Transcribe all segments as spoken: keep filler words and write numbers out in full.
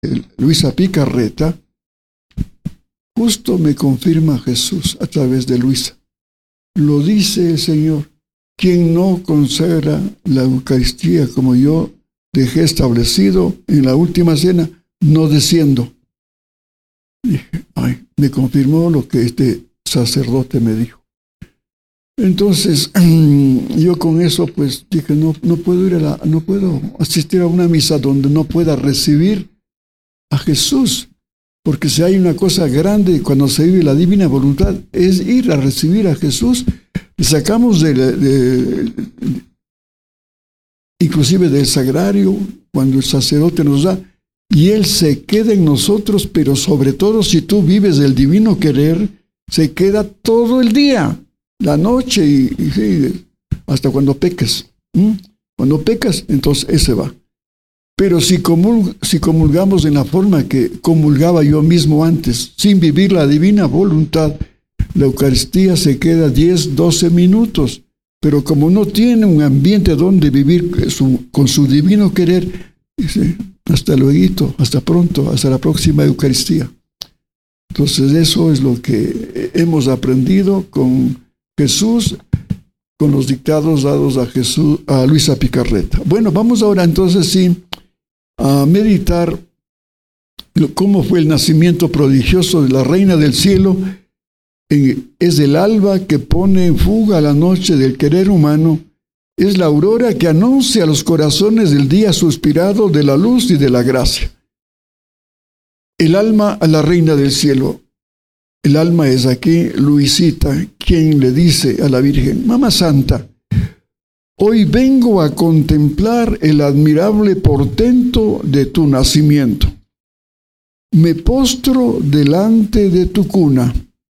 Luisa Picarreta, justo me confirma Jesús a través de Luisa. Lo dice el Señor. Quien no consagra la Eucaristía como yo dejé establecido en la última cena, no desciendo. Dije, ay, me confirmó lo que este sacerdote me dijo. Entonces, yo con eso, pues, dije, no, no puedo ir a la, no puedo asistir a una misa donde no pueda recibir a Jesús. Porque si hay una cosa grande cuando se vive la divina voluntad, es ir a recibir a Jesús. Le sacamos de, de, de, inclusive del sagrario, cuando el sacerdote nos da, y Él se queda en nosotros, pero sobre todo si tú vives el divino querer, se queda todo el día, la noche, y, y sí, hasta cuando pecas. ¿Mm? Cuando pecas, entonces ese va. Pero si, comul, si comulgamos en la forma que comulgaba yo mismo antes, sin vivir la divina voluntad, la Eucaristía se queda diez, doce minutos. Pero como no tiene un ambiente donde vivir su, con su divino querer, dice, hasta luego, hasta pronto, hasta la próxima Eucaristía. Entonces eso es lo que hemos aprendido con Jesús, con los dictados dados a Jesús, a Luisa Picarreta. Bueno, vamos ahora entonces sí a meditar cómo fue el nacimiento prodigioso de la Reina del Cielo. Es el alba que pone en fuga la noche del querer humano. Es la aurora que anuncia a los corazones del día suspirado de la luz y de la gracia. El alma a la Reina del Cielo. El alma es aquí Luisita, quien le dice a la Virgen, Mamá Santa, hoy vengo a contemplar el admirable portento de tu nacimiento. Me postro delante de tu cuna,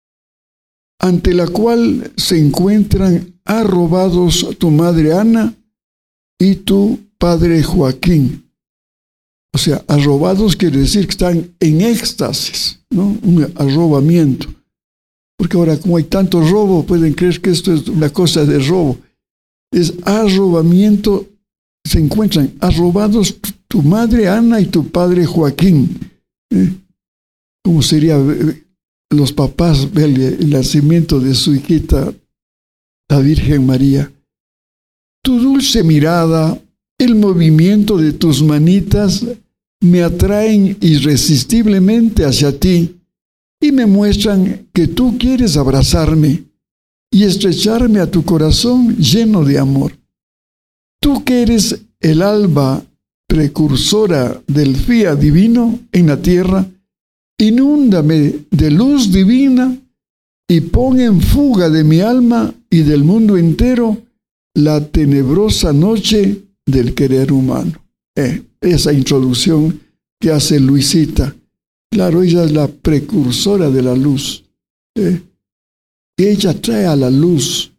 ante la cual se encuentran arrobados tu madre Ana y tu padre Joaquín. O sea, arrobados quiere decir que están en éxtasis, ¿no? Un arrobamiento. Porque ahora, como hay tanto robo, pueden creer que esto es una cosa de robo. Es arrobamiento, se encuentran arrobados tu madre Ana y tu padre Joaquín. ¿Eh? ¿Cómo sería los papás ver el nacimiento de su hijita, la Virgen María? Tu dulce mirada, el movimiento de tus manitas me atraen irresistiblemente hacia ti y me muestran que tú quieres abrazarme y estrecharme a tu corazón lleno de amor. Tú que eres el alba precursora del fiat divino en la tierra, inúndame de luz divina y pon en fuga de mi alma y del mundo entero la tenebrosa noche del querer humano. Eh, esa introducción que hace Luisita. Claro, ella es la precursora de la luz. Eh, ella trae a la luz.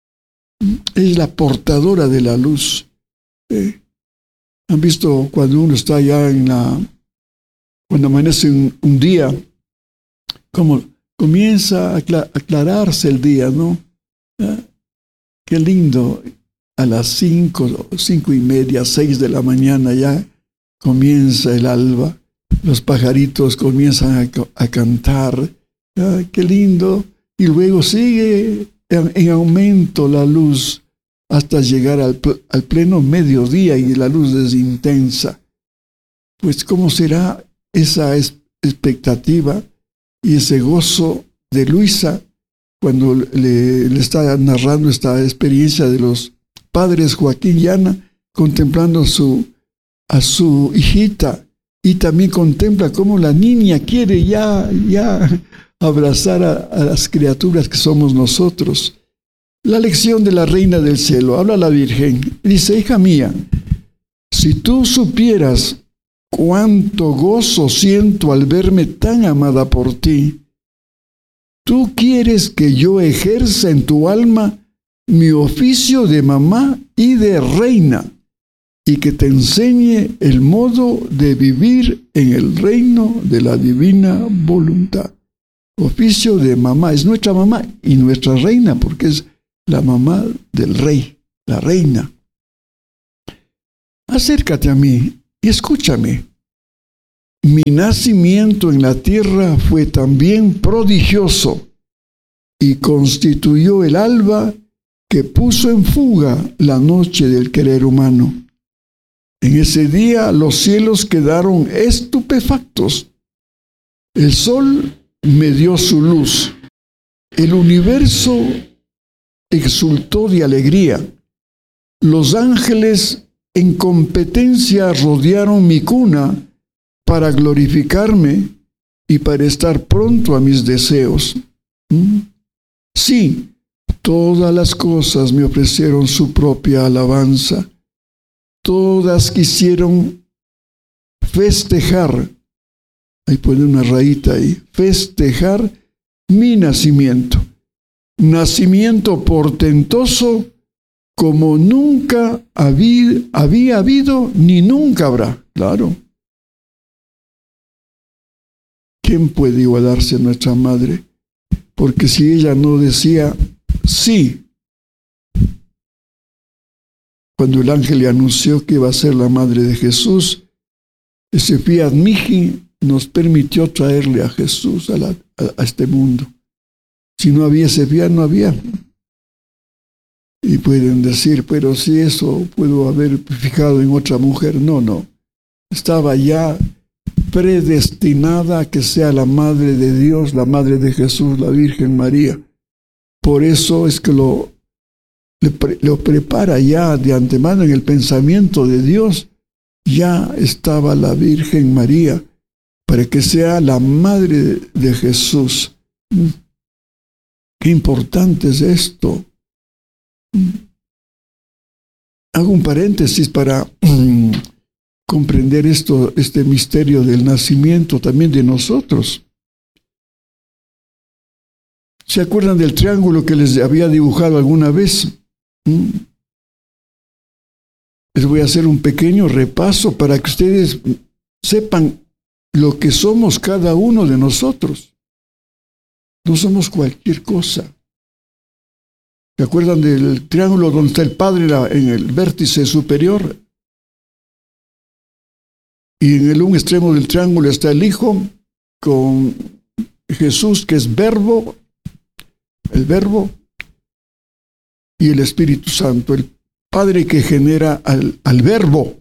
Es la portadora de la luz. Eh, ¿Han visto cuando uno está allá en la... cuando amanece un, un día, como comienza a aclararse el día, ¿no? ¿Eh? Qué lindo. A las cinco, cinco y media, seis de la mañana ya comienza el alba. Los pajaritos comienzan a, a cantar. Ah, qué lindo. Y luego sigue en, en aumento la luz hasta llegar al, al pleno mediodía y la luz es intensa. Pues ¿cómo será esa expectativa y ese gozo de Luisa cuando le, le está narrando esta experiencia de los padres Joaquín y Ana, contemplando a su, a su hijita, y también contempla cómo la niña quiere ya, ya abrazar a, a las criaturas que somos nosotros. La lección de la Reina del Cielo, habla la Virgen, dice, hija mía, si tú supieras cuánto gozo siento al verme tan amada por ti, tú quieres que yo ejerza en tu alma mi oficio de mamá y de reina, y que te enseñe el modo de vivir en el reino de la divina voluntad. Oficio de mamá, es nuestra mamá y nuestra reina, porque es la mamá del rey, la reina. Acércate a mí y escúchame. mi nacimiento en la tierra fue también prodigioso y constituyó el alba que puso en fuga la noche del querer humano. En ese día los cielos quedaron estupefactos. El sol me dio su luz. El universo exultó de alegría. Los ángeles en competencia rodearon mi cuna para glorificarme y para estar pronto a mis deseos. ¿Mm? Sí, todas las cosas me ofrecieron su propia alabanza. Todas quisieron festejar, ahí pone una rayita ahí, festejar mi nacimiento. Nacimiento portentoso como nunca había, había habido ni nunca habrá. Claro. ¿Quién puede igualarse a nuestra madre? Porque si ella no decía sí, cuando el ángel le anunció que iba a ser la madre de Jesús, ese fiat mihi nos permitió traerle a Jesús a, la, a, a este mundo. Si no había ese fiat, no había. Y pueden decir, pero si eso pudo haber fijado en otra mujer. No, no. Estaba ya predestinada a que sea la madre de Dios, la madre de Jesús, la Virgen María. Por eso es que lo, lo prepara ya de antemano en el pensamiento de Dios. Ya estaba la Virgen María para que sea la madre de Jesús. Qué importante es esto. Hago un paréntesis para comprender esto, este misterio del nacimiento también de nosotros. ¿Se acuerdan del triángulo que les había dibujado alguna vez? ¿Mm? Les voy a hacer un pequeño repaso para que ustedes sepan lo que somos cada uno de nosotros. No somos cualquier cosa. ¿Se acuerdan del triángulo donde está el Padre en el vértice superior? Y en el un extremo del triángulo está el Hijo con Jesús, que es verbo, el verbo, y el Espíritu Santo, el Padre que genera al, al verbo.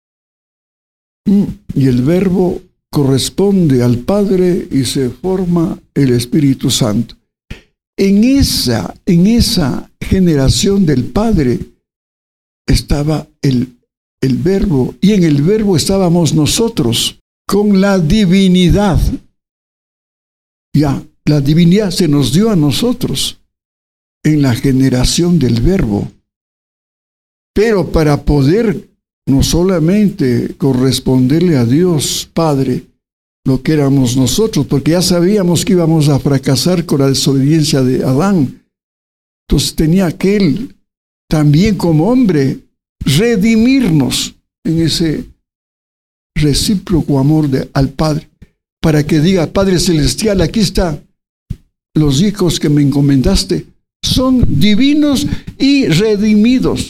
Y el verbo corresponde al Padre y se forma el Espíritu Santo. En esa, en esa generación del Padre estaba el el verbo, y en el verbo estábamos nosotros, con la divinidad. Ya, la divinidad se nos dio a nosotros en la generación del verbo. Pero para poder no solamente corresponderle a Dios Padre lo que éramos nosotros, porque ya sabíamos que íbamos a fracasar con la desobediencia de Adán. Entonces tenía que él, también como hombre, redimirnos en ese recíproco amor de, al Padre, para que diga, Padre Celestial, aquí está, los hijos que me encomendaste son divinos y redimidos.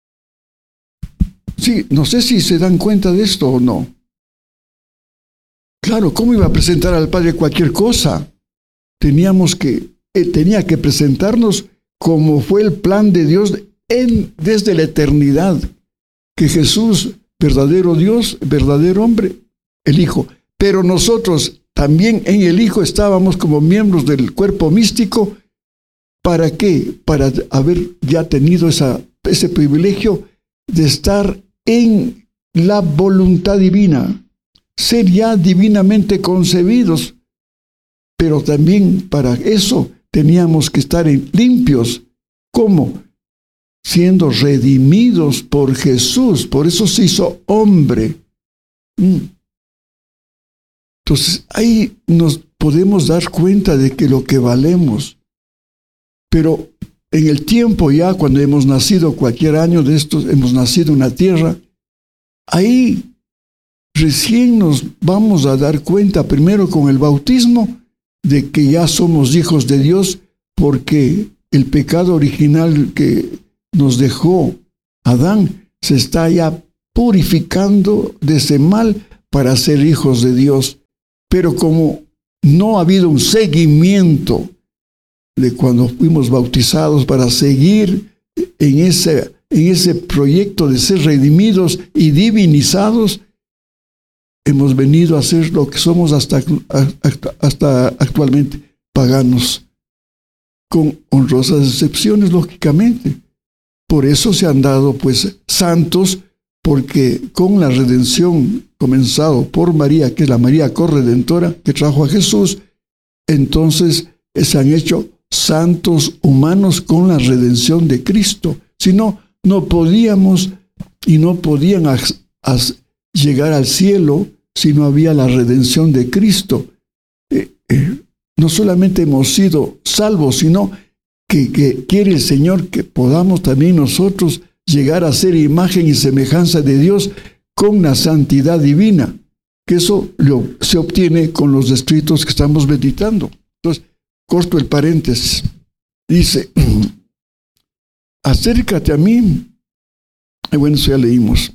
Sí, no sé si se dan cuenta de esto o no. Claro, ¿cómo iba a presentar al Padre cualquier cosa? Teníamos que, eh, tenía que presentarnos como fue el plan de Dios En, desde la eternidad, que Jesús, verdadero Dios, verdadero hombre, el Hijo. Pero nosotros también en el Hijo estábamos como miembros del cuerpo místico. ¿Para qué? Para haber ya tenido esa, ese privilegio de estar en la voluntad divina, ser ya divinamente concebidos. Pero también para eso teníamos que estar en, limpios. ¿Cómo? Siendo redimidos por Jesús, por eso se hizo hombre. Entonces, ahí nos podemos dar cuenta de que lo que valemos. Pero en el tiempo ya, cuando hemos nacido, cualquier año de estos, hemos nacido en la tierra, ahí recién nos vamos a dar cuenta, primero con el bautismo, de que ya somos hijos de Dios, porque el pecado original que nos dejó Adán se está ya purificando de ese mal para ser hijos de Dios. Pero como no ha habido un seguimiento de cuando fuimos bautizados para seguir en ese, en ese proyecto de ser redimidos y divinizados, hemos venido a ser lo que somos hasta, hasta, hasta actualmente, paganos, con honrosas excepciones, lógicamente. Por eso se han dado, pues, santos, porque con la redención comenzado por María, que es la María corredentora que trajo a Jesús, entonces se han hecho santos humanos con la redención de Cristo. Si no, no podíamos y no podían as, as, llegar al cielo si no había la redención de Cristo. Eh, eh, no solamente hemos sido salvos, sino que, que quiere el Señor que podamos también nosotros llegar a ser imagen y semejanza de Dios con la santidad divina, que eso lo, se obtiene con los escritos que estamos meditando. Entonces, corto el paréntesis. Dice, acércate a mí. Y bueno, eso ya leímos.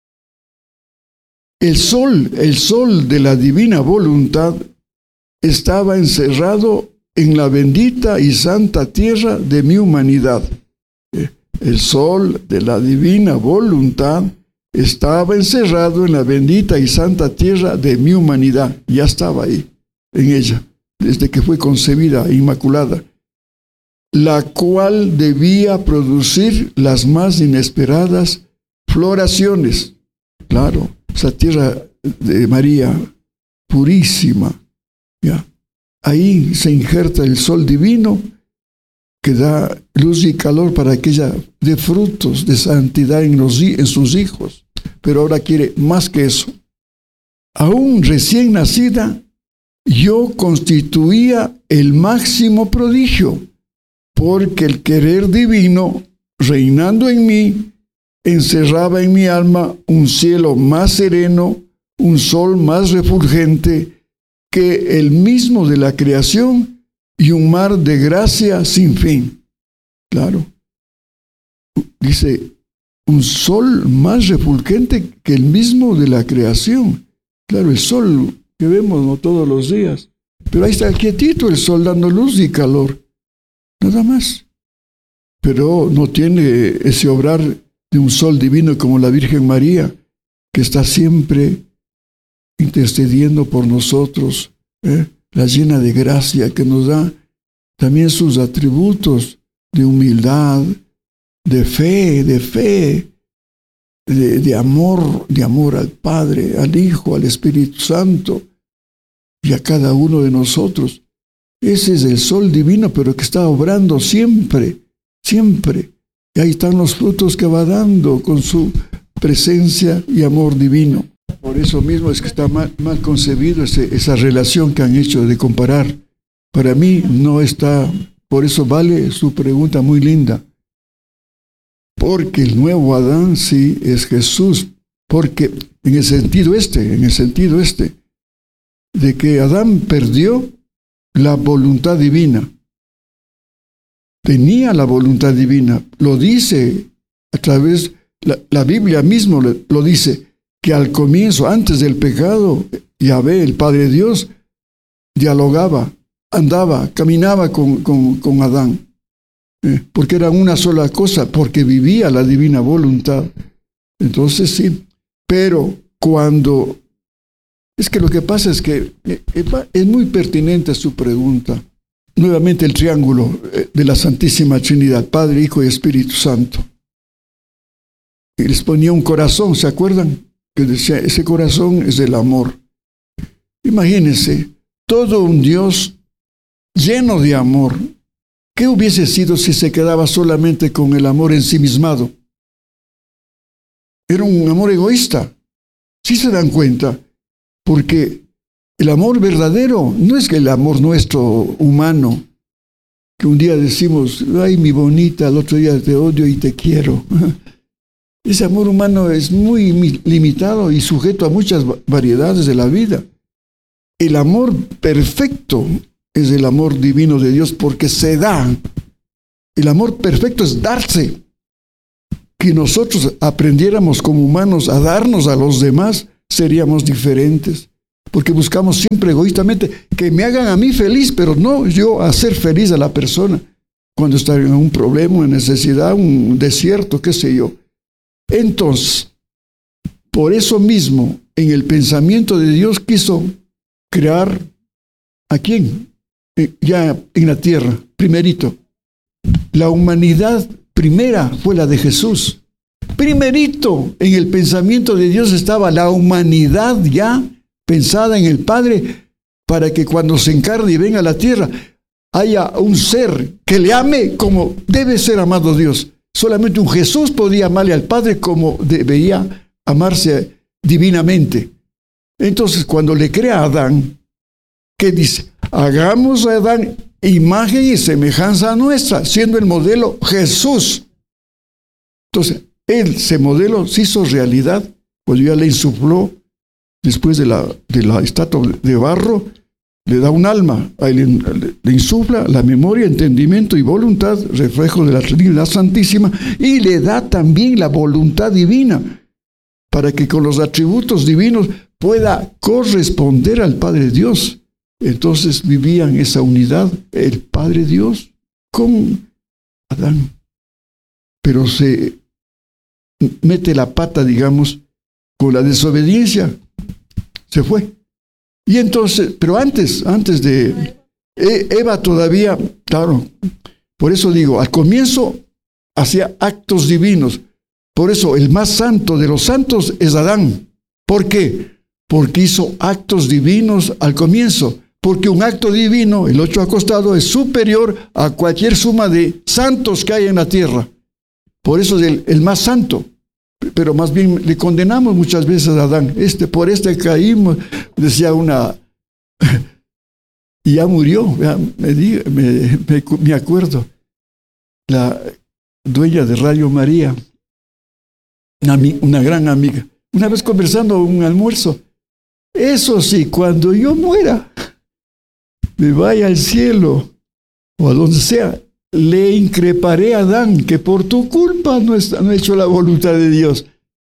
El sol, el sol de la divina voluntad estaba encerrado en la bendita y santa tierra de mi humanidad. El sol de la divina voluntad estaba encerrado en la bendita y santa tierra de mi humanidad. Ya estaba ahí, en ella, desde que fue concebida, inmaculada, la cual debía producir las más inesperadas floraciones. Claro, esa tierra de María, purísima, ¿ya? Ahí se injerta el sol divino que da luz y calor para que ella dé frutos de santidad en, los, en sus hijos. Pero ahora quiere más que eso. Aún recién nacida, yo constituía el máximo prodigio, porque el querer divino, reinando en mí, encerraba en mi alma un cielo más sereno, un sol más refulgente que el mismo de la creación, y un mar de gracia sin fin. Claro. Dice, un sol más refulgente que el mismo de la creación. Claro, el sol que vemos, ¿no?, todos los días. Pero ahí está quietito el sol dando luz y calor. Nada más. Pero no tiene ese obrar de un sol divino como la Virgen María, que está siempre intercediendo por nosotros, ¿eh? La llena de gracia, que nos da también sus atributos de humildad, de fe, de fe, de, de amor, de amor al Padre, al Hijo, al Espíritu Santo y a cada uno de nosotros. Ese es el sol divino, pero que está obrando siempre, siempre. Y ahí están los frutos que va dando con su presencia y amor divino. Por eso mismo es que está mal, mal concebido ese, esa relación que han hecho de comparar. Para mí no está, por eso vale su pregunta muy linda. Porque el nuevo Adán sí es Jesús. Porque en el sentido este, en el sentido este, de que Adán perdió la voluntad divina. Tenía la voluntad divina. Lo dice a través, la, la Biblia mismo lo, lo dice, que al comienzo, antes del pecado, Yahvé, el Padre Dios, dialogaba, andaba, caminaba con, con, con Adán, eh, porque era una sola cosa, porque vivía la divina voluntad. Entonces sí, pero cuando... Es que lo que pasa es que eh, es muy pertinente su pregunta. Nuevamente el triángulo de la Santísima Trinidad, Padre, Hijo y Espíritu Santo. Y les ponía un corazón, ¿se acuerdan? Que decía, ese corazón es el amor. Imagínense, todo un Dios lleno de amor. ¿Qué hubiese sido si se quedaba solamente con el amor ensimismado? Era un amor egoísta. ¿Sí se dan cuenta? Porque el amor verdadero no es que el amor nuestro humano, que un día decimos, ay, mi bonita, al otro día te odio y te quiero. Ese amor humano es muy limitado y sujeto a muchas variedades de la vida. El amor perfecto es el amor divino de Dios porque se da. El amor perfecto es darse. Que nosotros aprendiéramos como humanos a darnos a los demás seríamos diferentes. Porque buscamos siempre egoístamente que me hagan a mí feliz, pero no yo hacer feliz a la persona cuando está en un problema, una necesidad, un desierto, qué sé yo. Entonces, por eso mismo, en el pensamiento de Dios quiso crear ¿a quién? Eh, ya en la tierra, primerito. La humanidad primera fue la de Jesús. Primerito en el pensamiento de Dios estaba la humanidad ya pensada en el Padre, para que cuando se encarne y venga a la tierra, haya un ser que le ame como debe ser amado Dios. Solamente un Jesús podía amarle al Padre como debía amarse divinamente. Entonces, cuando le crea a Adán, ¿qué dice? Hagamos a Adán imagen y semejanza nuestra, siendo el modelo Jesús. Entonces, él, ese modelo se hizo realidad, pues ya le insufló. Después de la, de la estatua de barro, le da un alma, a él le, le insufla la memoria, entendimiento y voluntad, reflejo de la Trinidad Santísima, y le da también la voluntad divina, para que con los atributos divinos pueda corresponder al Padre Dios. Entonces vivían esa unidad, el Padre Dios con Adán. Pero se mete la pata, digamos, con la desobediencia. Se fue. Y entonces, pero antes, antes de Eva todavía, claro, por eso digo, al comienzo hacía actos divinos. Por eso el más santo de los santos es Adán. ¿Por qué? Porque hizo actos divinos al comienzo. Porque un acto divino, el ocho acostado, es superior a cualquier suma de santos que hay en la tierra. Por eso es el, el más santo. Pero más bien le condenamos muchas veces a Adán. Este, por este caímos, decía una, y ya murió, ya me, di, me, me, me acuerdo, la dueña de Radio María, una, una gran amiga, una vez conversando en un almuerzo, eso sí, cuando yo muera, me vaya al cielo, o a donde sea, le increparé a Adán que por tu culpa no, está, no ha hecho la voluntad de Dios.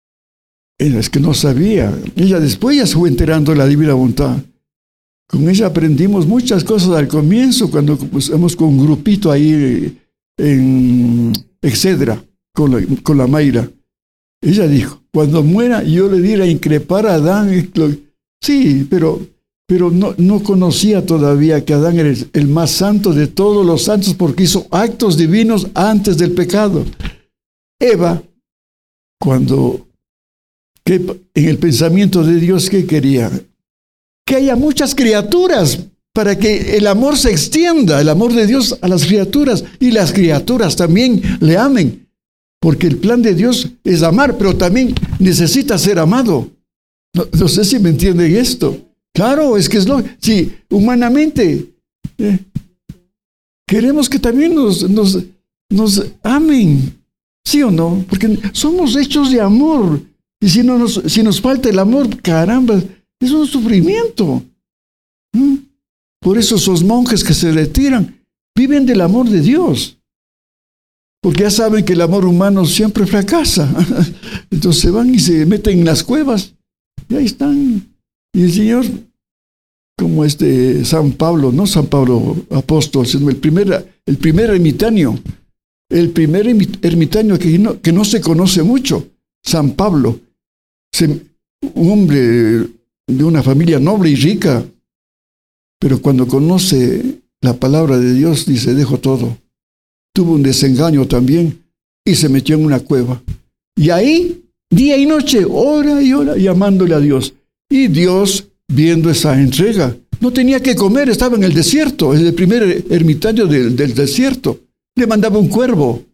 Es que no sabía. Ella después ya se fue enterando de la divina voluntad. Con ella aprendimos muchas cosas al comienzo, cuando empezamos con un grupito ahí en Excedra, con la, con la Mayra. Ella dijo, cuando muera yo le diré a increpar a Adán. Sí, pero... Pero no, no conocía todavía que Adán era el más santo de todos los santos porque hizo actos divinos antes del pecado. Eva, cuando que en el pensamiento de Dios, ¿qué quería? Que haya muchas criaturas para que el amor se extienda, el amor de Dios a las criaturas y las criaturas también le amen. Porque el plan de Dios es amar, pero también necesita ser amado. No, no sé si me entienden esto. Claro, es que es lo... Sí, humanamente eh, queremos que también nos, nos, nos amen, ¿sí o no? Porque somos hechos de amor. Y si, no nos, si nos falta el amor, caramba, es un sufrimiento. ¿Mm? Por eso esos monjes que se retiran viven del amor de Dios. Porque ya saben que el amor humano siempre fracasa. Entonces se van y se meten en las cuevas. Y ahí están. Y el Señor, como este San Pablo, no San Pablo apóstol, sino el primer, el primer ermitaño, el primer ermitaño que no, que no se conoce mucho, San Pablo, se, un hombre de una familia noble y rica, pero cuando conoce la palabra de Dios, dice, dejo todo. Tuvo un desengaño también y se metió en una cueva. Y ahí, día y noche, hora y hora, llamándole a Dios. Y Dios, viendo esa entrega, no tenía que comer, estaba en el desierto, es el primer ermitaño del, del desierto. Le mandaba un cuervo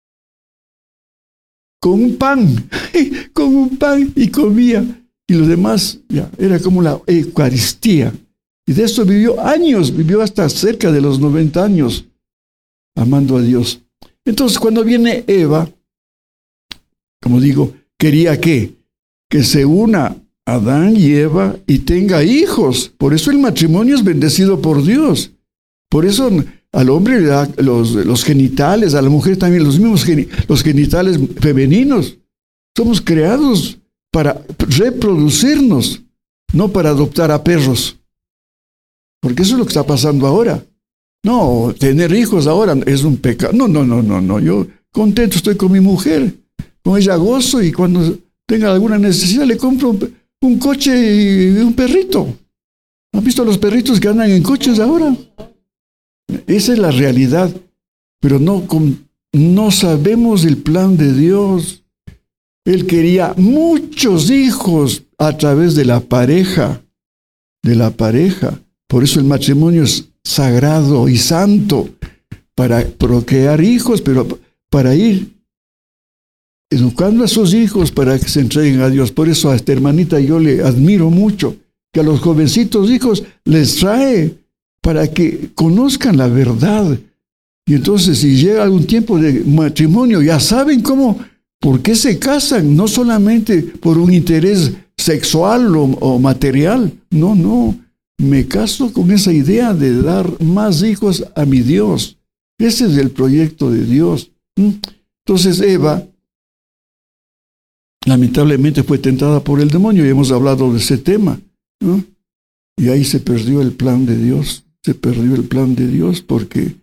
con un pan, con un pan y comía. Y lo demás, ya, era como la Eucaristía. Y de eso vivió años, vivió hasta cerca de los noventa años, amando a Dios. Entonces, cuando viene Eva, como digo, quería que, que se una Adán y Eva y tenga hijos. Por eso el matrimonio es bendecido por Dios. Por eso al hombre le da los, los genitales, a la mujer también los mismos geni, los genitales femeninos. Somos creados para reproducirnos, no para adoptar a perros. Porque eso es lo que está pasando ahora. No, tener hijos ahora es un pecado. No, no, no, no, no. Yo contento estoy con mi mujer, con ella gozo, y cuando tenga alguna necesidad le compro un, un coche y un perrito. ¿Han visto los perritos que andan en coches ahora? Esa es la realidad. Pero no, no sabemos el plan de Dios. Él quería muchos hijos a través de la pareja, de la pareja. Por eso el matrimonio es sagrado y santo, para procrear hijos, pero para ir educando a sus hijos para que se entreguen a Dios. Por eso a esta hermanita yo le admiro mucho, que a los jovencitos hijos les trae para que conozcan la verdad. Y entonces si llega algún tiempo de matrimonio, ya saben cómo, por qué se casan, no solamente por un interés sexual o, o material. No, no, me caso con esa idea de dar más hijos a mi Dios. Ese es el proyecto de Dios. Entonces Eva, lamentablemente, fue tentada por el demonio, y hemos hablado de ese tema, ¿no? Y ahí se perdió el plan de Dios, se perdió el plan de Dios, porque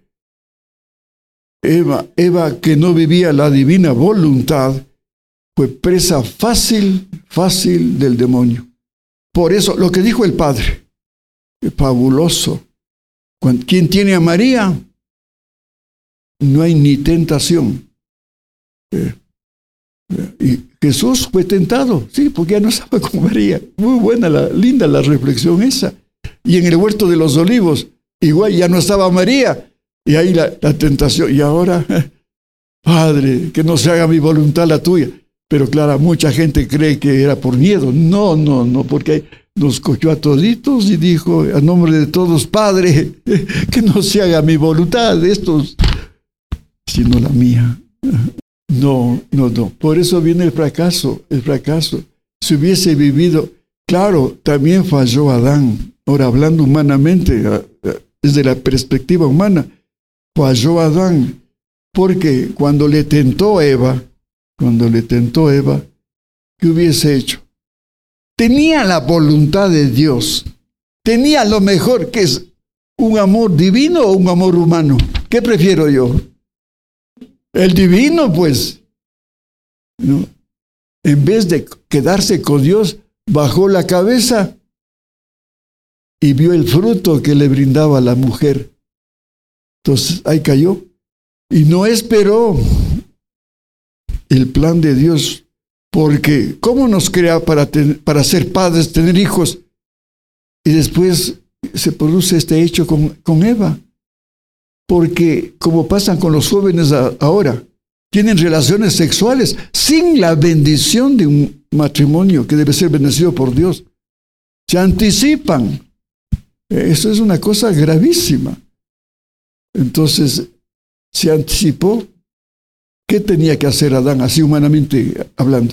Eva, Eva, que no vivía la divina voluntad, fue presa fácil, fácil del demonio. Por eso, lo que dijo el Padre, es fabuloso. Quien tiene a María, no hay ni tentación. Eh, Y Jesús fue tentado, sí, porque ya no estaba con María. Muy buena, la, linda la reflexión esa. Y en el huerto de los olivos, igual ya no estaba María. Y ahí la, la tentación. Y ahora, Padre, que no se haga mi voluntad, la tuya. Pero claro, mucha gente cree que era por miedo. No, no, no, porque nos cogió a toditos y dijo, a nombre de todos, Padre, que no se haga mi voluntad de estos, sino la mía. No, no, no. Por eso viene el fracaso, el fracaso. Si hubiese vivido, claro, también falló Adán. Ahora, hablando humanamente, desde la perspectiva humana, falló Adán. Porque cuando le tentó Eva, cuando le tentó Eva, ¿qué hubiese hecho? Tenía la voluntad de Dios. Tenía lo mejor, que es un amor divino o un amor humano. ¿Qué prefiero yo? El divino, pues, ¿no? En vez de quedarse con Dios, bajó la cabeza y vio el fruto que le brindaba la mujer. Entonces, ahí cayó. Y no esperó el plan de Dios, porque ¿cómo nos crea para, ten, para ser padres, tener hijos? Y después se produce este hecho con, con Eva. Porque, como pasan con los jóvenes a, ahora, tienen relaciones sexuales sin la bendición de un matrimonio que debe ser bendecido por Dios. Se anticipan. Eso es una cosa gravísima. Entonces, se anticipó. ¿Qué tenía que hacer Adán, así humanamente hablando?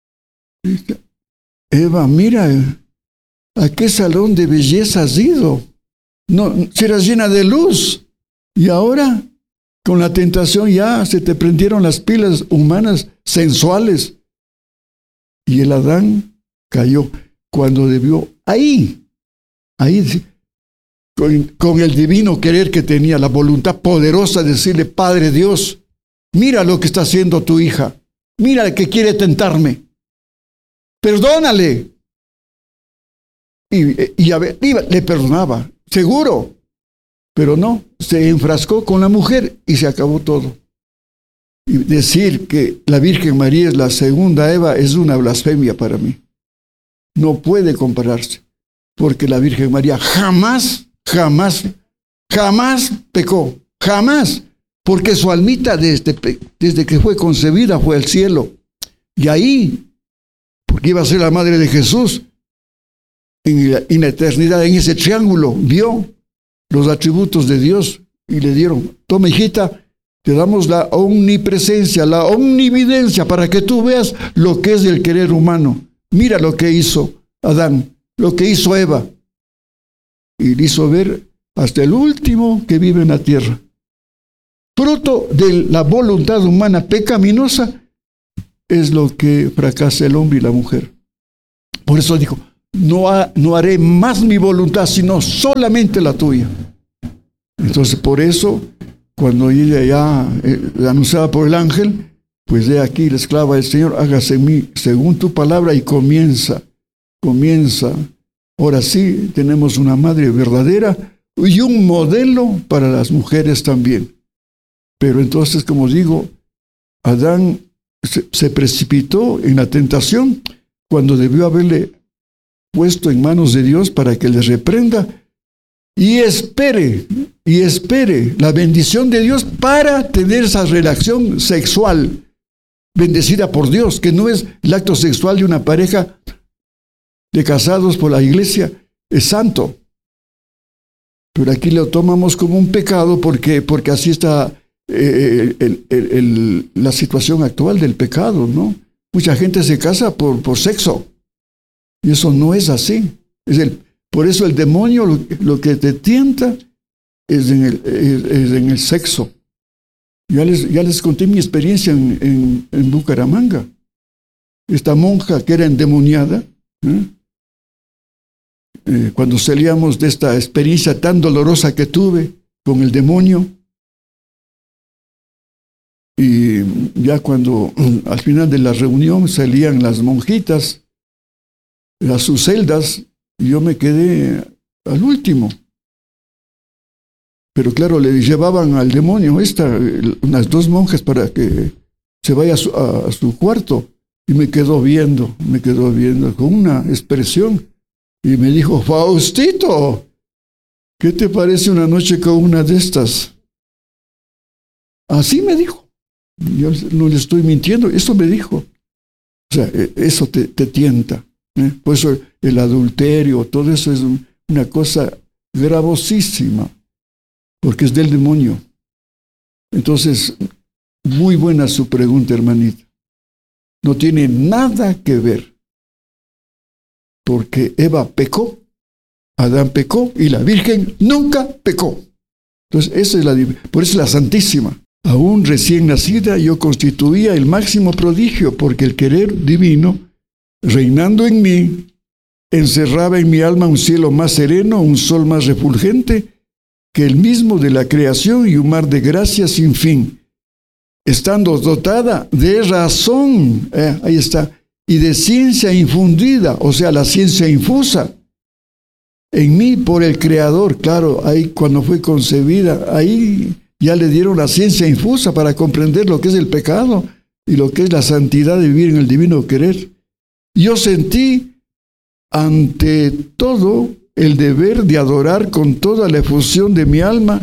Eva, mira, ¿a qué salón de belleza has ido? No, serás llena de luz. Y ahora, con la tentación ya se te prendieron las pilas humanas, sensuales. Y el Adán cayó cuando debió, ahí, ahí, con, con el divino querer que tenía, la voluntad poderosa de decirle, Padre Dios, mira lo que está haciendo tu hija, mira que quiere tentarme, perdónale. Y, y a ver, le perdonaba, seguro. Pero no, se enfrascó con la mujer y se acabó todo. Y decir que la Virgen María es la segunda Eva es una blasfemia para mí. No puede compararse, porque la Virgen María jamás, jamás, jamás pecó, jamás, porque su almita desde, desde que fue concebida fue al cielo. Y ahí, porque iba a ser la madre de Jesús, en la, en la eternidad, en ese triángulo, vio los atributos de Dios y le dieron, toma hijita, te damos la omnipresencia, la omnividencia para que tú veas lo que es el querer humano. Mira lo que hizo Adán, lo que hizo Eva. Y le hizo ver hasta el último que vive en la tierra. Fruto de la voluntad humana pecaminosa es lo que fracasa el hombre y la mujer. Por eso dijo, no, ha, no haré más mi voluntad, sino solamente la tuya. Entonces, por eso, cuando ella ya eh, anunciada por el ángel, pues he aquí la esclava del Señor, hágase en mí según tu palabra, y comienza, comienza. Ahora sí, tenemos una madre verdadera y un modelo para las mujeres también. Pero entonces, como digo, Adán se, se precipitó en la tentación cuando debió haberle puesto en manos de Dios para que les reprenda y espere, y espere la bendición de Dios para tener esa relación sexual bendecida por Dios, que no es el acto sexual de una pareja de casados por la iglesia, es santo. Pero aquí lo tomamos como un pecado porque, porque así está eh, el, el, el, la situación actual del pecado, ¿no? Mucha gente se casa por, por sexo, y eso no es así. Es el, por eso el demonio lo, lo que te tienta es en el, es, es en el sexo. Ya les, ya les conté mi experiencia en, en, en Bucaramanga. Esta monja que era endemoniada, ¿eh? Eh, cuando salíamos de esta experiencia tan dolorosa que tuve con el demonio, y ya cuando al final de la reunión salían las monjitas a sus celdas, yo me quedé al último. Pero claro, le llevaban al demonio esta, unas dos monjas para que se vaya a su, a, a su cuarto. Y me quedó viendo, me quedó viendo con una expresión. Y me dijo, Faustito, ¿qué te parece una noche con una de estas? Así me dijo. Yo no le estoy mintiendo, eso me dijo. O sea, eso te, te tienta. ¿eh? Por eso el adulterio, todo eso es un, una cosa gravosísima. Porque es del demonio. Entonces, muy buena su pregunta, hermanita. No tiene nada que ver. Porque Eva pecó, Adán pecó y la Virgen nunca pecó. Entonces, esa es la, por eso es la Santísima. Aún recién nacida, yo constituía el máximo prodigio, porque el querer divino, reinando en mí, encerraba en mi alma un cielo más sereno, un sol más refulgente, que el mismo de la creación y un mar de gracia sin fin, estando dotada de razón, eh, ahí está, y de ciencia infundida, o sea, la ciencia infusa en mí por el Creador. Claro, ahí cuando fue concebida, ahí ya le dieron la ciencia infusa para comprender lo que es el pecado y lo que es la santidad de vivir en el divino querer. Yo sentí ante todo el deber de adorar con toda la efusión de mi alma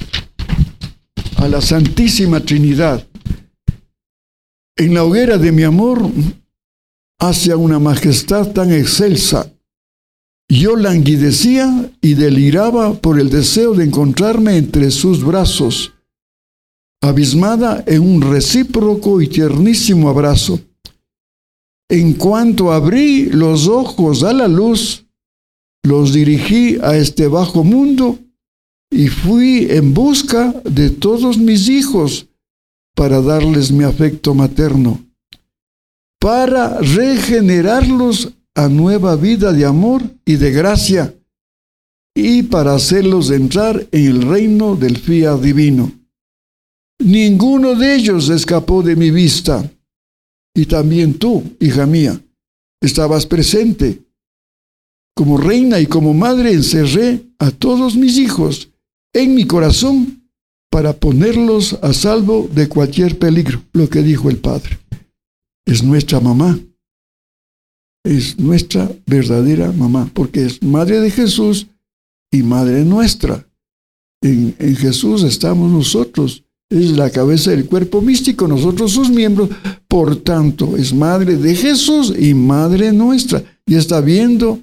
a la Santísima Trinidad. En la hoguera de mi amor hacia una majestad tan excelsa, yo languidecía y deliraba por el deseo de encontrarme entre sus brazos, abismada en un recíproco y tiernísimo abrazo. En cuanto abrí los ojos a la luz, los dirigí a este bajo mundo y fui en busca de todos mis hijos para darles mi afecto materno, para regenerarlos a nueva vida de amor y de gracia, y para hacerlos entrar en el reino del fiat divino. Ninguno de ellos escapó de mi vista, y también tú, hija mía, estabas presente. Como reina y como madre encerré a todos mis hijos en mi corazón para ponerlos a salvo de cualquier peligro. Lo que dijo el Padre. Es nuestra mamá. Es nuestra verdadera mamá, porque es madre de Jesús y madre nuestra. En, en Jesús estamos nosotros. Es la cabeza del cuerpo místico, nosotros sus miembros. Por tanto, es madre de Jesús y madre nuestra. Y está viendo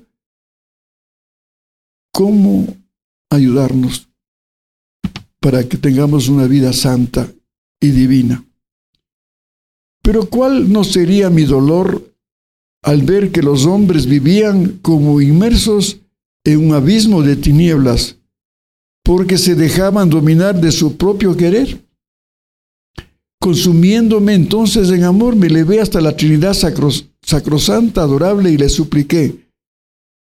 cómo ayudarnos para que tengamos una vida santa y divina. Pero ¿cuál no sería mi dolor al ver que los hombres vivían como inmersos en un abismo de tinieblas, porque se dejaban dominar de su propio querer? Consumiéndome entonces en amor, me elevé hasta la Trinidad sacros, sacrosanta, adorable, y le supliqué: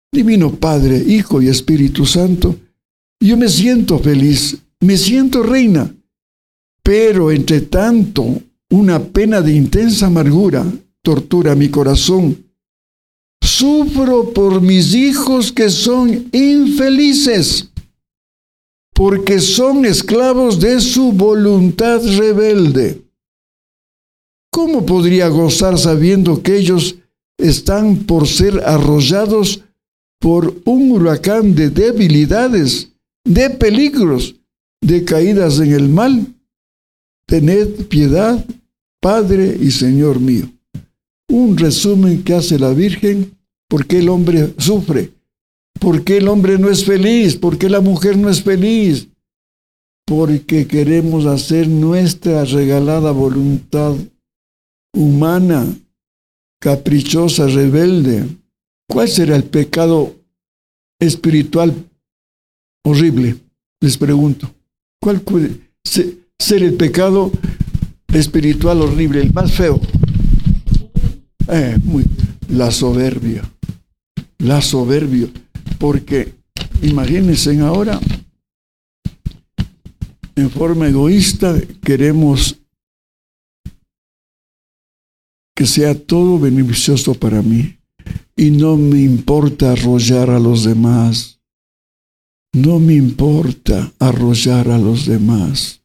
Divino Padre, Hijo y Espíritu Santo, yo me siento feliz, me siento reina, pero entre tanto una pena de intensa amargura tortura mi corazón. Sufro por mis hijos que son infelices, porque son esclavos de su voluntad rebelde. ¿Cómo podría gozar sabiendo que ellos están por ser arrollados por un huracán de debilidades, de peligros, de caídas en el mal? Tened piedad, Padre y Señor mío. Un resumen que hace la Virgen, ¿por qué el hombre sufre? ¿Por qué el hombre no es feliz? ¿Por qué la mujer no es feliz? Porque queremos hacer nuestra regalada voluntad humana, caprichosa, rebelde. ¿Cuál será el pecado espiritual horrible? Les pregunto. ¿Cuál puede ser el pecado espiritual horrible, el más feo? Eh, muy, la soberbia. La soberbia. Porque imagínense ahora, en forma egoísta, queremos que sea todo beneficioso para mí. Y no me importa arrollar a los demás. No me importa arrollar a los demás.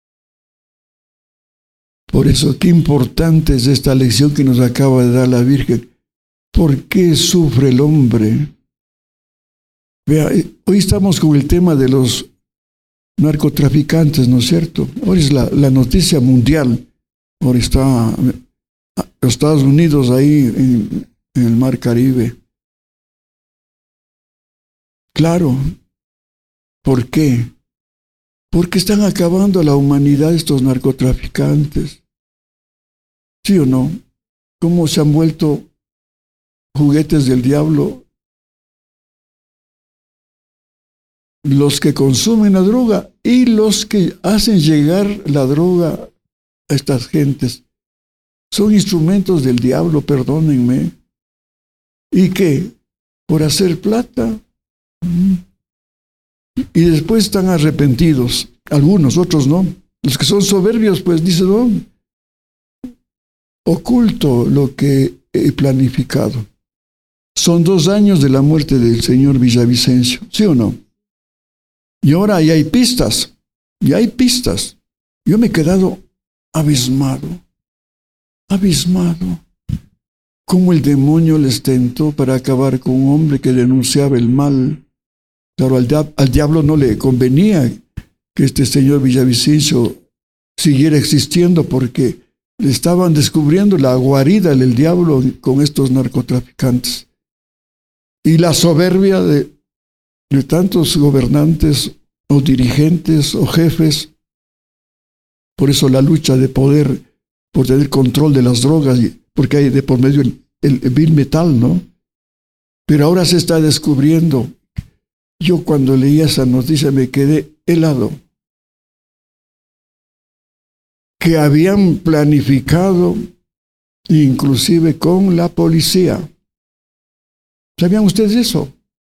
Por eso, qué importante es esta lección que nos acaba de dar la Virgen. ¿Por qué sufre el hombre? Vea, hoy estamos con el tema de los narcotraficantes, ¿no es cierto? Ahora es la, la noticia mundial. Ahora está los Estados Unidos ahí en, en el Mar Caribe. Claro. ¿Por qué? Porque están acabando a la humanidad estos narcotraficantes. ¿Sí o no? ¿Cómo se han vuelto juguetes del diablo los que consumen la droga y los que hacen llegar la droga a estas gentes? Son instrumentos del diablo, perdónenme. ¿Y qué? Por hacer plata. Y después están arrepentidos. Algunos, otros no. Los que son soberbios, pues dicen, no, oculto lo que he planificado. Son dos años de la muerte del señor Villavicencio, ¿sí o no? Y ahora ya hay pistas, ya hay pistas. Yo me he quedado abismado, abismado. Cómo el demonio les tentó para acabar con un hombre que denunciaba el mal. Claro, al, dia- al diablo no le convenía que este señor Villavicencio siguiera existiendo porque le estaban descubriendo la guarida del diablo con estos narcotraficantes. Y la soberbia de, de tantos gobernantes o dirigentes o jefes. Por eso la lucha de poder, por tener control de las drogas, porque hay de por medio el, el, el vil metal, ¿no? Pero ahora se está descubriendo. Yo cuando leí esa noticia me quedé helado. Que habían planificado, inclusive con la policía. ¿Sabían ustedes eso?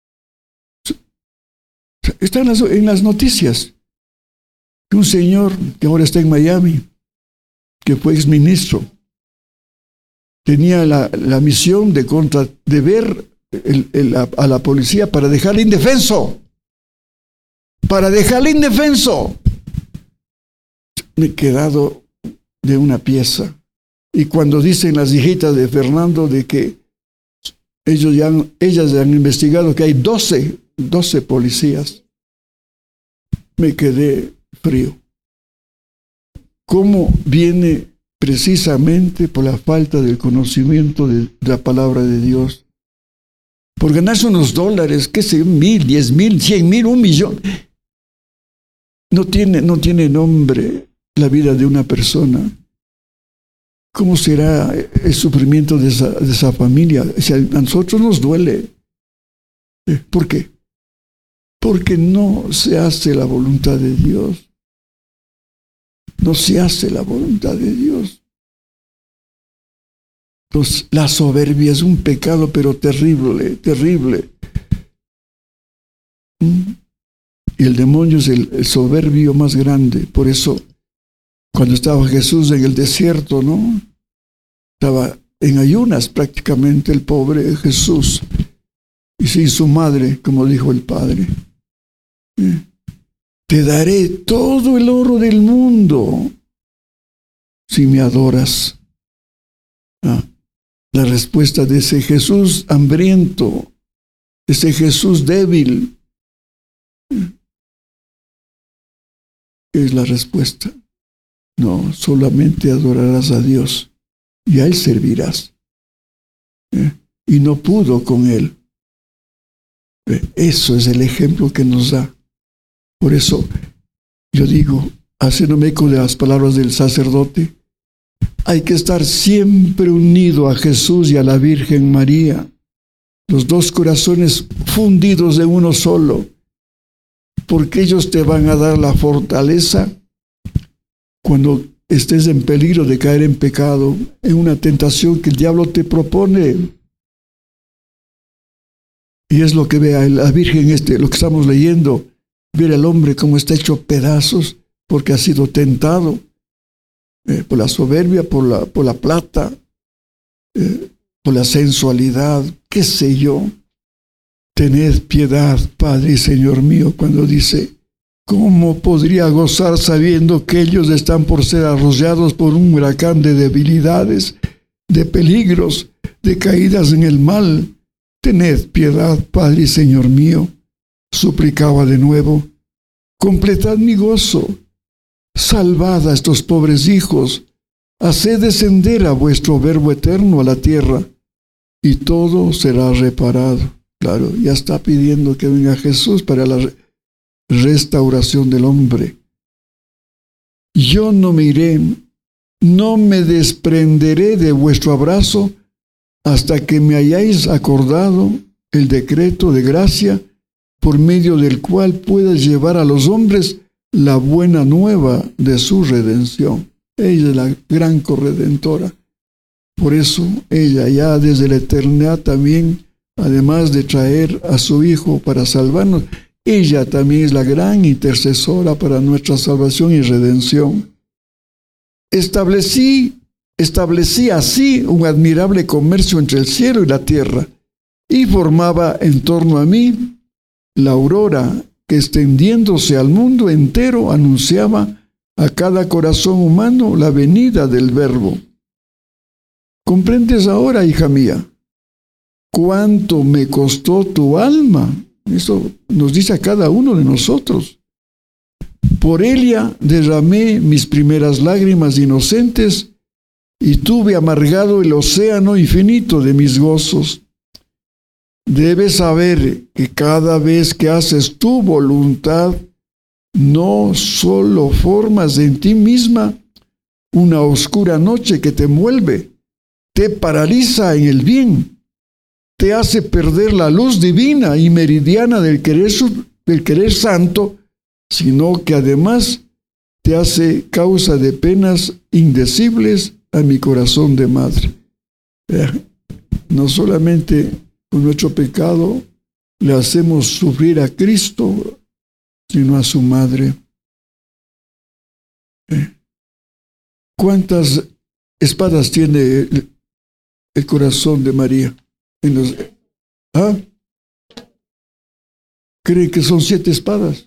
Está en las, en las noticias. Un señor que ahora está en Miami, que fue exministro, tenía la, la misión de, contra, de ver el, el, a, a la policía para dejarle indefenso. Para dejarle indefenso. Me he quedado de una pieza. Y cuando dicen las hijitas de Fernando de que ellos ya han, ellas ya han investigado que hay doce, doce policías, me quedé frío. ¿Cómo viene precisamente por la falta del conocimiento de la palabra de Dios? Por ganarse unos dólares, qué sé yo, mil, diez mil, cien mil, un millón. No tiene, no tiene nombre la vida de una persona. ¿Cómo será el sufrimiento de esa, de esa familia? Si a nosotros nos duele. ¿Por qué? Porque no se hace la voluntad de Dios. No se hace la voluntad de Dios. Entonces, la soberbia es un pecado, pero terrible, terrible. Y el demonio es el, el soberbio más grande. Por eso, cuando estaba Jesús en el desierto, ¿no? Estaba en ayunas prácticamente el pobre Jesús. Y sin su madre, como dijo el Padre. Te daré todo el oro del mundo si me adoras. Ah, la respuesta de ese Jesús hambriento, ese Jesús débil, es la respuesta. No, solamente adorarás a Dios y a Él servirás. ¿Eh? Y no pudo con Él. ¿Eh? Eso es el ejemplo que nos da. Por eso yo digo, haciéndome eco de las palabras del sacerdote, hay que estar siempre unido a Jesús y a la Virgen María, los dos corazones fundidos en uno solo, porque ellos te van a dar la fortaleza cuando estés en peligro de caer en pecado, en una tentación que el diablo te propone. Y es lo que ve a la Virgen, este, lo que estamos leyendo, ver al hombre como está hecho pedazos porque ha sido tentado eh, por la soberbia, por la, por la plata, eh, por la sensualidad, qué sé yo. Tened piedad, Padre y Señor mío, cuando dice, ¿cómo podría gozar sabiendo que ellos están por ser arrollados por un huracán de debilidades, de peligros, de caídas en el mal? Tened piedad, Padre y Señor mío. Suplicaba de nuevo, completad mi gozo, salvad a estos pobres hijos, haced descender a vuestro Verbo eterno a la tierra, y todo será reparado. Claro, ya está pidiendo que venga Jesús para la restauración del hombre. Yo no me iré, no me desprenderé de vuestro abrazo hasta que me hayáis acordado el decreto de gracia por medio del cual puedas llevar a los hombres la buena nueva de su redención. Ella es la gran corredentora. Por eso ella ya desde la eternidad también, además de traer a su Hijo para salvarnos, ella también es la gran intercesora para nuestra salvación y redención. Establecí, establecí así un admirable comercio entre el cielo y la tierra, y formaba en torno a mí la aurora que, extendiéndose al mundo entero, anunciaba a cada corazón humano la venida del Verbo. ¿Comprendes ahora, hija mía, cuánto me costó tu alma? Eso nos dice a cada uno de nosotros. Por ella derramé mis primeras lágrimas inocentes y tuve amargado el océano infinito de mis gozos. Debes saber que cada vez que haces tu voluntad, no solo formas en ti misma una oscura noche que te envuelve, te paraliza en el bien, te hace perder la luz divina y meridiana del querer, del querer santo, sino que además te hace causa de penas indecibles a mi corazón de madre. No solamente con nuestro pecado le hacemos sufrir a Cristo, sino a su madre. ¿Cuántas espadas tiene el, el corazón de María? En los, ¿ah? ¿Creen que son siete espadas?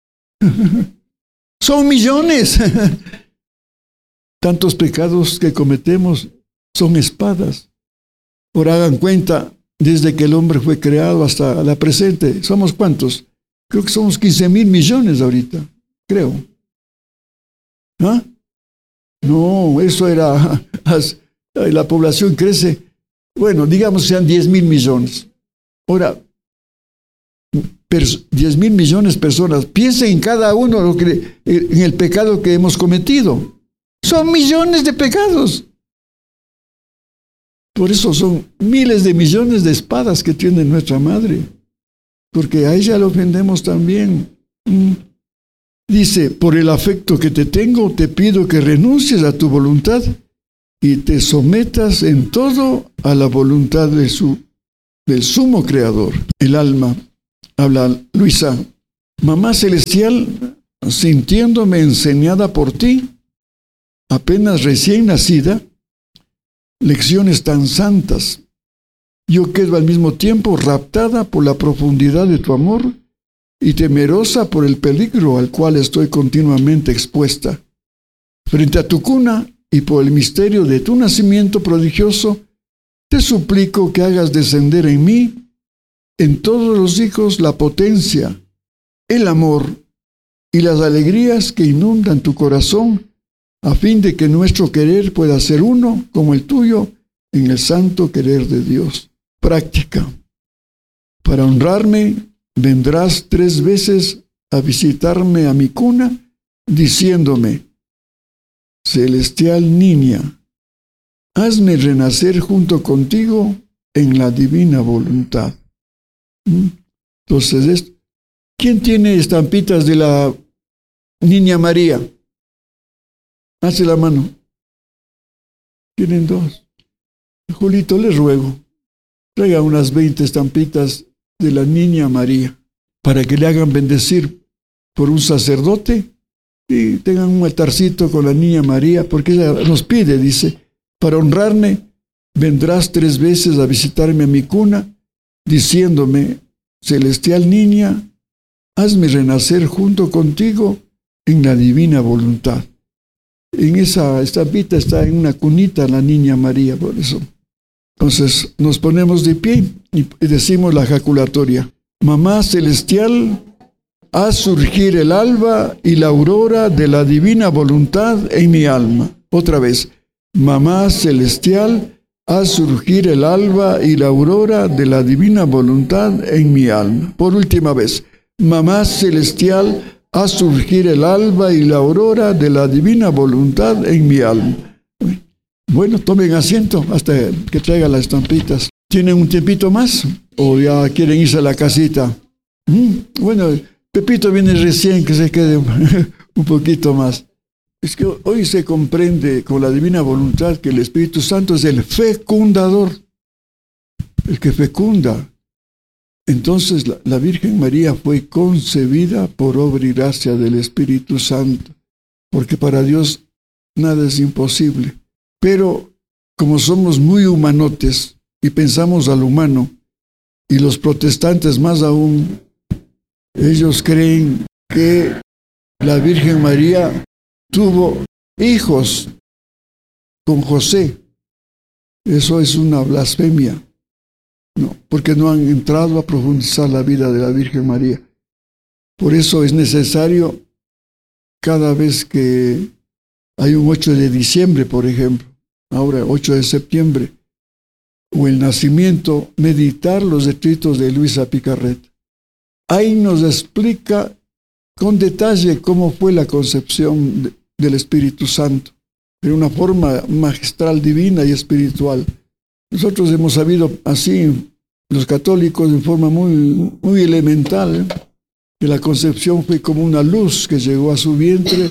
Son millones. Tantos pecados que cometemos son espadas. Ahora hagan cuenta, desde que el hombre fue creado hasta la presente, ¿somos cuántos? Creo que somos quince mil millones ahorita, creo. ¿Ah? No, eso era, la población crece, bueno, digamos que sean diez mil millones. Ahora, diez mil millones de personas, piensen en cada uno lo que, en el pecado que hemos cometido. Son millones de pecados. Por eso son miles de millones de espadas que tiene nuestra madre, porque a ella la ofendemos también. Dice, por el afecto que te tengo, te pido que renuncies a tu voluntad y te sometas en todo a la voluntad de su, del sumo Creador. El alma, Habla Luisa. Mamá celestial, sintiéndome enseñada por ti, apenas recién nacida, lecciones tan santas. Yo quedo al mismo tiempo raptada por la profundidad de tu amor y temerosa por el peligro al cual estoy continuamente expuesta. Frente a tu cuna y por el misterio de tu nacimiento prodigioso, te suplico que hagas descender en mí, en todos los hijos, la potencia, el amor y las alegrías que inundan tu corazón, a fin de que nuestro querer pueda ser uno como el tuyo en el santo querer de Dios. Práctica. Para honrarme, vendrás tres veces a visitarme a mi cuna, diciéndome: celestial niña, hazme renacer junto contigo en la divina voluntad. ¿Mm? Entonces, esto, ¿quién tiene estampitas de la Niña María? Hace la mano. Tienen dos. Julito, les ruego, traiga unas veinte estampitas de la Niña María para que le hagan bendecir por un sacerdote y tengan un altarcito con la Niña María, porque ella nos pide, dice: para honrarme, vendrás tres veces a visitarme a mi cuna, diciéndome: celestial niña, hazme renacer junto contigo en la divina voluntad. En esa estampita está en una cunita la Niña María, por eso. Entonces nos ponemos de pie y decimos la ejaculatoria: Mamá celestial, haz surgir el alba y la aurora de la divina voluntad en mi alma. Otra vez: Mamá celestial, haz surgir el alba y la aurora de la divina voluntad en mi alma. Por última vez: Mamá celestial, haz surgir el alba y la aurora de la divina voluntad en mi alma. Bueno, tomen asiento hasta que traigan las estampitas. ¿Tienen un tiempito más? ¿O ya quieren irse a la casita? ¿Mm? Bueno, Pepito viene recién, que se quede un poquito más. Es que hoy se comprende con la divina voluntad que el Espíritu Santo es el fecundador, el que fecunda. Entonces la, la Virgen María fue concebida por obra y gracia del Espíritu Santo, porque para Dios nada es imposible. Pero como somos muy humanotes y pensamos al humano, y los protestantes más aún, ellos creen que la Virgen María tuvo hijos con José. Eso es una blasfemia. No, porque no han entrado a profundizar la vida de la Virgen María. Por eso es necesario, cada vez que hay un ocho de diciembre, por ejemplo, ahora ocho de septiembre, o el nacimiento, meditar los escritos de Luisa Picarreta. Ahí nos explica con detalle cómo fue la concepción de, del Espíritu Santo, de una forma magistral, divina y espiritual. Nosotros hemos sabido así, los católicos, en forma muy, muy elemental, que la concepción fue como una luz que llegó a su vientre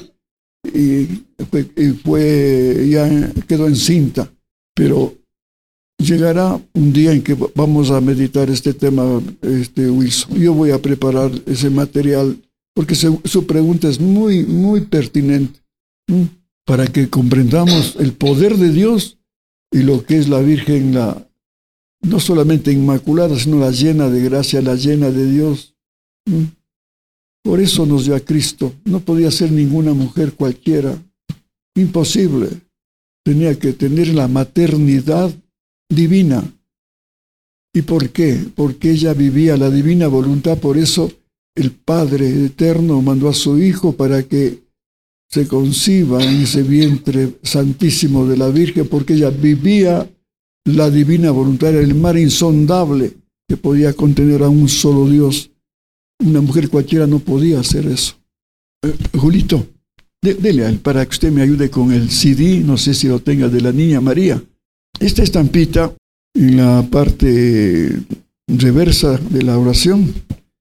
y fue, y fue ya quedó encinta. Pero llegará un día en que vamos a meditar este tema, este Wilson. Yo voy a preparar ese material porque se, su pregunta es muy, muy pertinente, ¿sí? Para que comprendamos el poder de Dios y lo que es la Virgen, la, no solamente inmaculada, sino la llena de gracia, la llena de Dios. ¿Sí? Por eso nos dio a Cristo. No podía ser ninguna mujer cualquiera. Imposible. Tenía que tener la maternidad divina. ¿Y por qué? Porque ella vivía la divina voluntad. Por eso el Padre Eterno mandó a su Hijo para que se conciba en ese vientre santísimo de la Virgen, porque ella vivía la divina voluntad, era el mar insondable que podía contener a un solo Dios. Una mujer cualquiera no podía hacer eso. Eh, Julito, de, dele a él para que usted me ayude con el C D, no sé si lo tenga, de la Niña María. Esta estampita, en la parte reversa de la oración,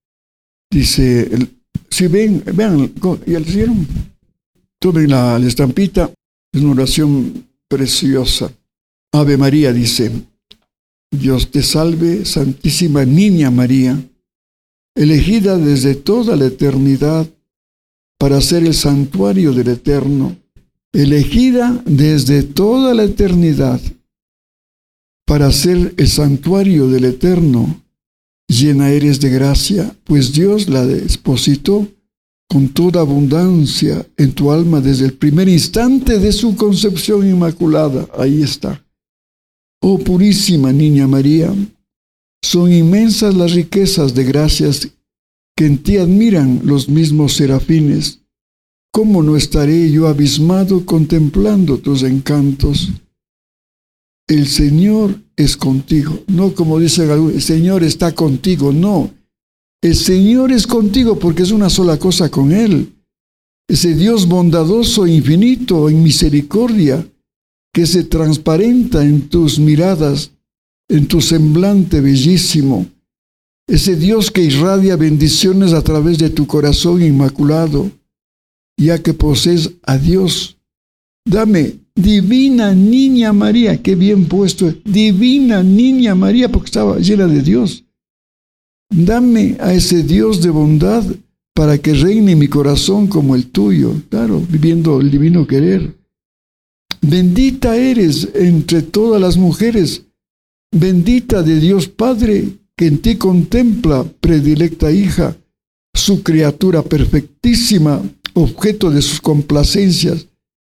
dice, el, si ven, vean, ¿ya le hicieron? Tomen la, la estampita, es una oración preciosa. Ave María dice: Dios te salve, Santísima Niña María, elegida desde toda la eternidad para ser el santuario del Eterno, elegida desde toda la eternidad para ser el santuario del Eterno, llena eres de gracia, pues Dios la depositó con toda abundancia en tu alma desde el primer instante de su concepción inmaculada. Ahí está. Oh purísima Niña María, son inmensas las riquezas de gracias que en ti admiran los mismos serafines. ¿Cómo no estaré yo abismado contemplando tus encantos? El Señor es contigo. No como dicen algunos, el Señor está contigo. No, el Señor es contigo porque es una sola cosa con Él. Ese Dios bondadoso, infinito, en misericordia, que se transparenta en tus miradas, en tu semblante bellísimo. Ese Dios que irradia bendiciones a través de tu corazón inmaculado, ya que posees a Dios. Dame, divina Niña María, qué bien puesto, divina Niña María, porque estaba llena de Dios. Dame a ese Dios de bondad para que reine mi corazón como el tuyo, claro, viviendo el divino querer. Bendita eres entre todas las mujeres, bendita de Dios Padre, que en ti contempla, predilecta hija, su criatura perfectísima, objeto de sus complacencias.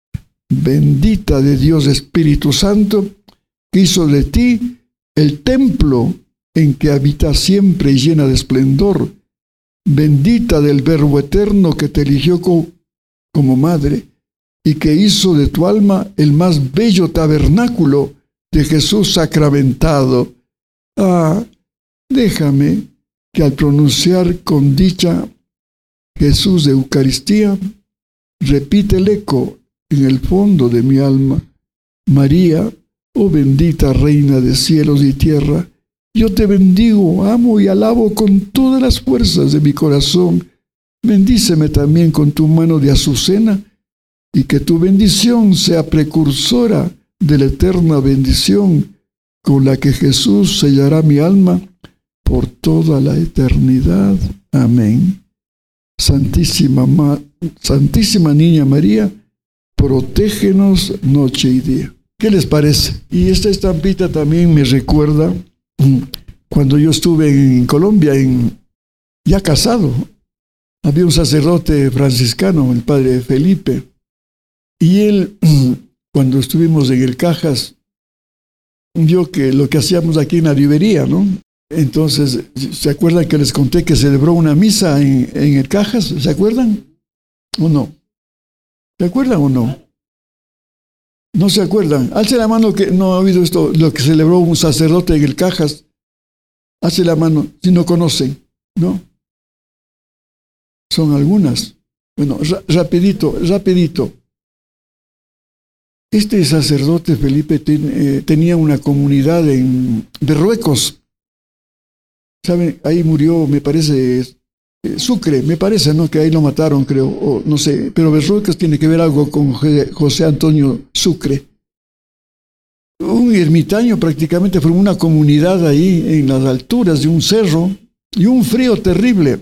Bendita de Dios Espíritu Santo, que hizo de ti el templo en que habita siempre y llena de esplendor. Bendita del Verbo eterno que te eligió como, como madre y que hizo de tu alma el más bello tabernáculo de Jesús sacramentado. Ah, déjame que al pronunciar con dicha Jesús de Eucaristía, repite el eco en el fondo de mi alma: María, oh bendita Reina de cielos y tierra, yo te bendigo, amo y alabo con todas las fuerzas de mi corazón. Bendíceme también con tu mano de azucena, y que tu bendición sea precursora de la eterna bendición con la que Jesús sellará mi alma por toda la eternidad. Amén. Santísima, Ma- Santísima Niña María, protégenos noche y día. ¿Qué les parece? Y esta estampita también me recuerda cuando yo estuve en Colombia, en, ya casado. Había un sacerdote franciscano, el padre Felipe, y él, cuando estuvimos en el Cajas, vio que lo que hacíamos aquí en la librería, ¿no? Entonces, ¿se acuerdan que les conté que celebró una misa en, en el Cajas? ¿Se acuerdan? ¿O no? ¿Se acuerdan o no? ¿No se acuerdan? Alce la mano que no ha oído esto, lo que celebró un sacerdote en el Cajas. Alce la mano si no conocen, ¿no? Son algunas. Bueno, ra- rapidito, rapidito. Este sacerdote Felipe ten, eh, tenía una comunidad en Berruecos. ¿Saben? Ahí murió, me parece, eh, Sucre, me parece, ¿no? Que ahí lo mataron, creo, o no sé. Pero Berruecos tiene que ver algo con Je- José Antonio Sucre. Un ermitaño prácticamente formó una comunidad ahí en las alturas de un cerro y un frío terrible.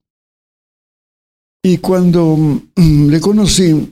Y cuando mm, le conocí,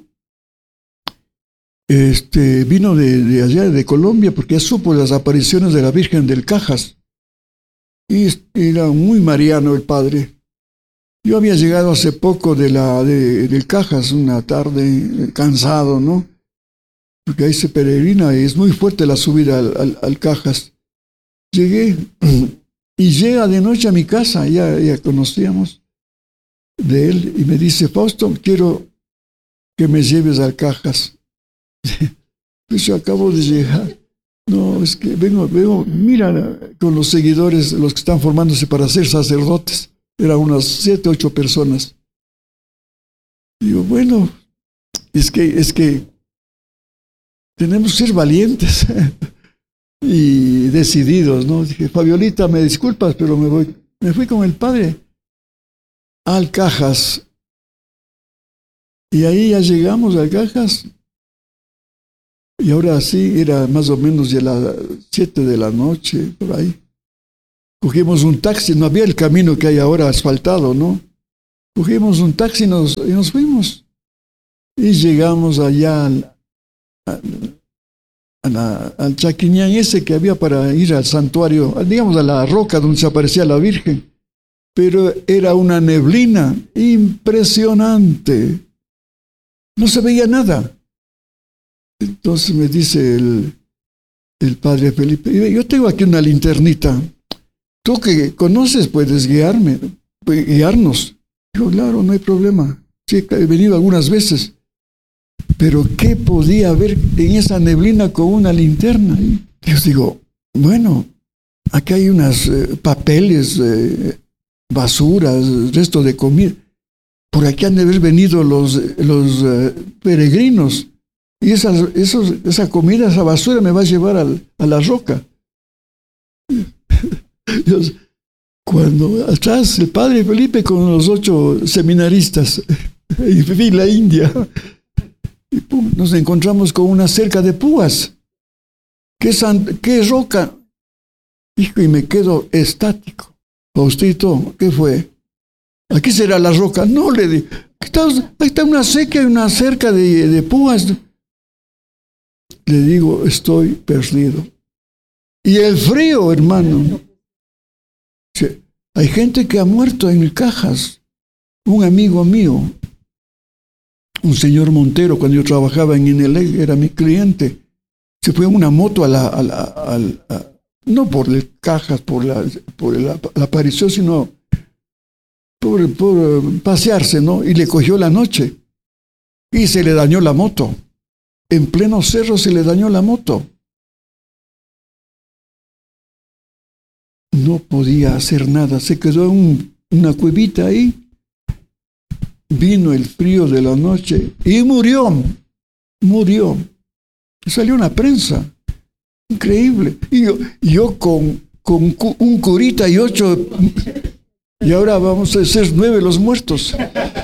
este, vino de, de allá, de Colombia, porque ya supo las apariciones de la Virgen del Cajas. Y era muy mariano el padre. Yo había llegado hace poco de la, de, del Cajas, una tarde, cansado, ¿no? Porque ahí se peregrina y es muy fuerte la subida al, al, al Cajas. Llegué y llega de noche a mi casa, ya, ya conocíamos de él, y me dice: Fausto, quiero que me lleves al Cajas. Pues yo acabo de llegar. No, es que vengo, vengo, mira, con los seguidores, los que están formándose para ser sacerdotes. Eran unas siete, ocho personas. Digo, bueno, es que, es que tenemos que ser valientes y decididos, ¿no? Dije: Fabiolita, me disculpas, pero me voy. Me fui con el padre al Cajas. Y ahí ya llegamos al Cajas. Y ahora sí, era más o menos ya las siete de la noche, por ahí. Cogimos un taxi, no había el camino que hay ahora asfaltado, ¿no? Cogimos un taxi y nos, y nos fuimos. Y llegamos allá al, al, a la, al chaquiñán ese que había para ir al santuario, digamos a la roca donde se aparecía la Virgen. Pero era una neblina impresionante. No se veía nada. Entonces me dice el, el padre Felipe, yo tengo aquí una linternita. Tú que conoces puedes guiarme, puedes guiarnos. Digo, claro, no hay problema. Sí, he venido algunas veces. Pero ¿qué podía haber en esa neblina con una linterna? Y yo digo, bueno, aquí hay unos eh, papeles, eh, basuras, resto de comida. Por aquí han de haber venido los, los uh, peregrinos. Y esas, esos, esa comida, esa basura me va a llevar al, a la roca. Dios, cuando atrás el padre Felipe con los ocho seminaristas y vi la India, y pum, nos encontramos con una cerca de púas. ¿Qué, san, qué roca? Hijo, y me quedo estático. Faustito, ¿qué fue? ¿Aquí será la roca? No, le di. Ahí está una seca y una cerca de, de púas. Le digo, estoy perdido. Y el frío, hermano. Sí, hay gente que ha muerto en Cajas. Un amigo mío, un señor Montero, cuando yo trabajaba en Inelec, era mi cliente. Se fue en una moto a la, a la, a la a, no por el Cajas, por la, por la, la aparición, sino por, por pasearse, ¿no? Y le cogió la noche. Y se le dañó la moto. En pleno cerro se le dañó la moto. No podía hacer nada. Se quedó en un, una cuevita ahí. Vino el frío de la noche y murió. Murió. Salió una prensa. Increíble. Y yo, yo con, con un curita y ocho... Y ahora vamos a ser nueve los muertos.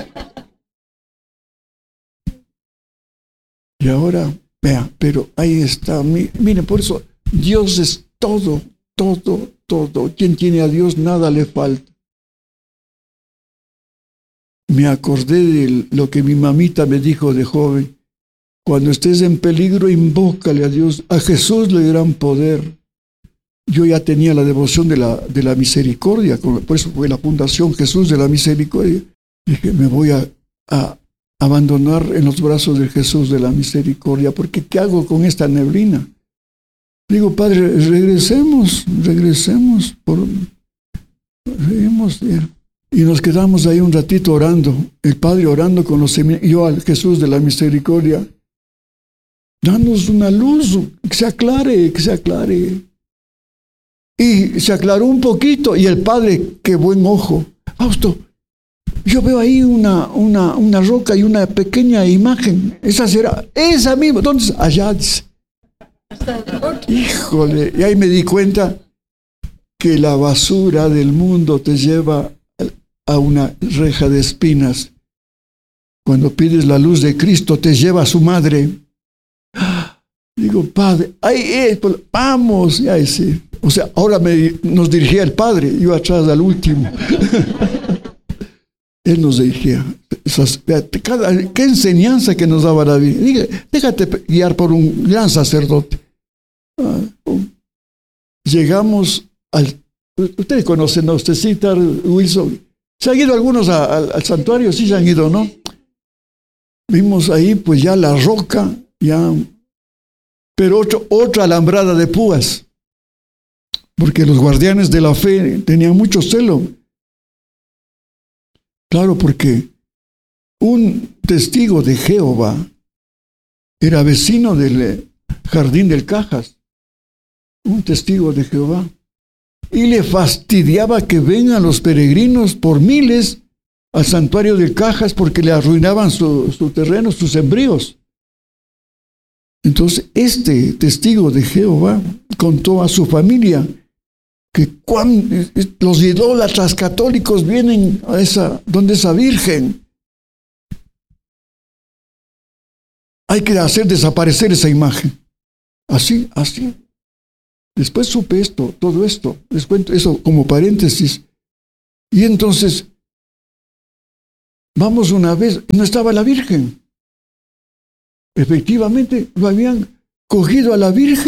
Y ahora, vea, pero ahí está. Miren, por eso Dios es todo, todo, todo. Quien tiene a Dios nada le falta. Me acordé de lo que mi mamita me dijo de joven. Cuando estés en peligro, invócale a Dios, a Jesús le darán poder. Yo ya tenía la devoción de la, de la misericordia, por eso fue la Fundación Jesús de la Misericordia. Dije, me voy a, a abandonar en los brazos de Jesús de la Misericordia, porque ¿qué hago con esta neblina? Digo, Padre, regresemos, regresemos, por, regresemos. Y nos quedamos ahí un ratito orando, el Padre orando con los seminarios, yo al Jesús de la Misericordia, danos una luz, que se aclare, que se aclare. Y se aclaró un poquito, y el Padre, qué buen ojo. Fausto, yo veo ahí una, una, una roca y una pequeña imagen. Esa será, esa misma. Entonces, allá dice. Híjole, y ahí me di cuenta que la basura del mundo te lleva a una reja de espinas. Cuando pides la luz de Cristo, te lleva a su madre. Digo, Padre, ahí es, vamos, y ahí sí. O sea, ahora me, nos dirigía el Padre, yo atrás al último. Él nos dirigía. Esas, cada, qué enseñanza que nos daba David. Diga, déjate guiar por un gran sacerdote. Ah, llegamos al... Ustedes conocen, ¿no? Usted cita, Wilson. ¿Se han ido algunos a, a, al santuario? Sí se han ido, ¿no? Vimos ahí, pues ya la roca, ya... Pero otro, otra alambrada de púas. Porque los guardianes de la fe tenían mucho celo. Claro, porque un testigo de Jehová era vecino del jardín del Cajas. Un testigo de Jehová. Y le fastidiaba que vengan los peregrinos por miles al santuario del Cajas porque le arruinaban su, su terreno, sus sembríos. Entonces, este testigo de Jehová contó a su familia que cuando los idólatras católicos vienen a esa, donde esa virgen, hay que hacer desaparecer esa imagen. Así, así. Después supe esto, todo esto, les cuento eso como paréntesis. Y entonces, vamos una vez, no estaba la Virgen. Efectivamente, lo habían cogido a la Virgen